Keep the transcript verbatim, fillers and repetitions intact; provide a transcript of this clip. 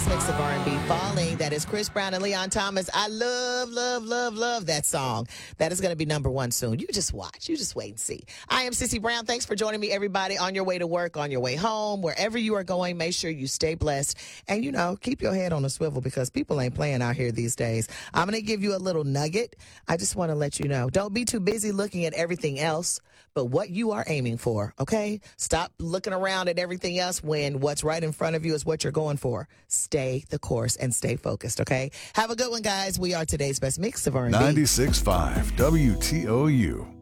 best mix of R and B, Falling. That is Chris Brown and Leon Thomas. I love, love, love, love that song. That is going to be number one soon. You just watch. You just wait and see. I am Sissy Brown. Thanks for joining me, everybody, on your way to work, on your way home, wherever you are going. Make sure you stay blessed. And, you know, keep your head on a swivel because people ain't playing out here these days. I'm going to give you a little nugget. I just want to let you know, don't be too busy looking at everything else, but what you are aiming for, okay? Stop looking around at everything else when what's right in front of you is what you're going for. Stay the course and stay focused, okay? Have a good one, guys. We are today's best mix of R and B. ninety-six point five W T O U.